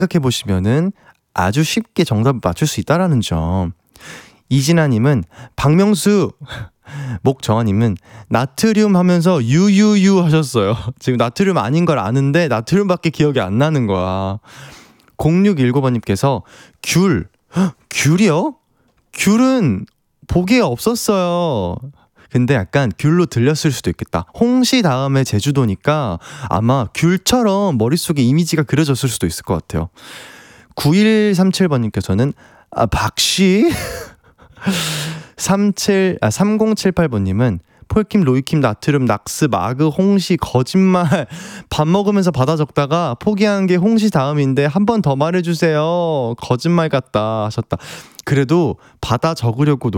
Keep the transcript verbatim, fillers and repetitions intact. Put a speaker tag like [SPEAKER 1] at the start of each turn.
[SPEAKER 1] 생각해보시면은 아주 쉽게 정답을 맞출 수 있다라는 점. 이진아님은 박명수, 목정아님은 나트륨 하면서 유유유 하셨어요. 지금 나트륨 아닌 걸 아는데 나트륨밖에 기억이 안 나는 거야. 공육일구 번님께서 귤, 헉, 귤이요? 귤은 보기에 없었어요. 근데 약간 귤로 들렸을 수도 있겠다. 홍시 다음에 제주도니까 아마 귤처럼 머릿속에 이미지가 그려졌을 수도 있을 것 같아요. 구일삼칠 번님께서는 아, 박씨? 삼칠, 아, 삼공칠팔 번님은 폴킴, 로이킴, 나트륨, 낙스, 마그, 홍시, 거짓말 밥 먹으면서 받아 적다가 포기한 게 홍시 다음인데 한 번 더 말해주세요. 거짓말 같다 하셨다. 그래도 받아 적으려고